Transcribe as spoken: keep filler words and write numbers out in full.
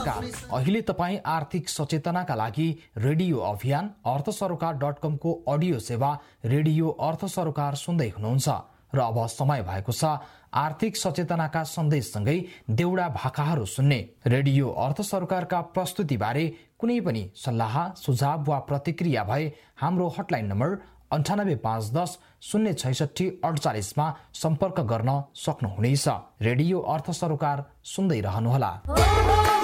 सरोकार। अहिले तपाईँ आर्थिक सचेतनाका लागि रेडियो अभियान अर्थ सरोकार डट कम को अडियो सेवा रेडियो अर्थ सरोकार सुन्दै हुनुहुन्छ र अब समय भएको छ आर्थिक सचेतनाका सन्देशसँगै देउडा भाकाहरू सुन्ने। रेडियो अर्थ सरोकारका प्रस्तुति बारे कुनै पनि सल्लाह सुझाव वा प्रतिक्रिया भए हाम्रो हटलाइन नम्बर अन्ठानब्बे पाँच दस शून्य छैसठी अडचालिसमा सम्पर्क गर्न सक्नुहुनेछ। रेडियो अर्थ सरोकार सुन्दै रहनुहोला।